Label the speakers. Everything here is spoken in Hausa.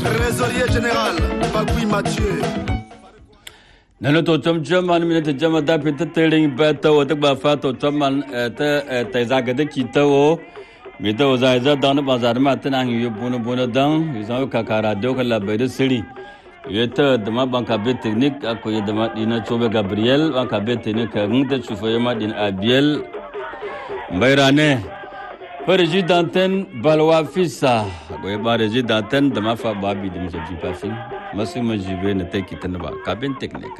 Speaker 1: Trésorier général, Bagui Mathieu.
Speaker 2: Nano to cham minute jama da pita teling beta o tak ba fa to chaman ta zaga de kitawo mi to za dan bazar ma tanang yu bunu dan yu sa ka kara do kala be de siri yeta dama banka be technique akoy dama dina chobe Gabriel banka be technique ngta chufoye ma din Abiel Mbairane Présidentin Balwa Fissa akoy ba présidentin dama fa babi dim je ji pafi masu majibe na take tanba kabin technique